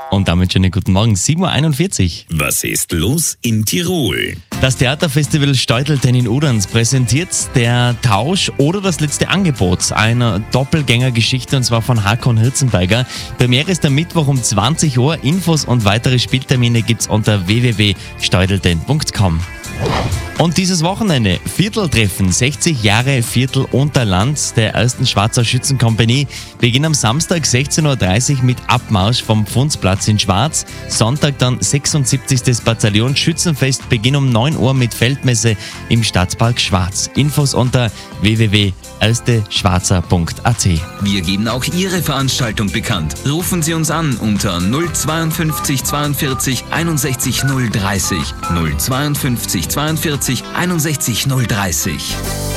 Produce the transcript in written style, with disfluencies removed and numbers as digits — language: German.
Und damit schönen guten Morgen, 7.41 Uhr. Was ist los in Tirol? Das Theaterfestival Steutelten in Udanz präsentiert der Tausch oder das letzte Angebot einer Doppelgängergeschichte, und zwar von Hakon Hirzenberger. Premiere ist am Mittwoch um 20 Uhr. Infos und weitere Spieltermine gibt's unter www.steutelten.com. Und dieses Wochenende Vierteltreffen, 60 Jahre Viertel Unterland der ersten Schwarzer Schützenkompanie, beginnen am Samstag 16.30 Uhr mit Abmarsch vom Pfundsplatz in Schwarz. Sonntag dann 76. Bataillon Schützenfest, Beginn um 9 Uhr mit Feldmesse im Stadtpark Schwarz. Infos unter www.ersteschwarzer.at. Wir geben auch Ihre Veranstaltung bekannt. Rufen Sie uns an unter 052 42 61 030. 052 42 61 030.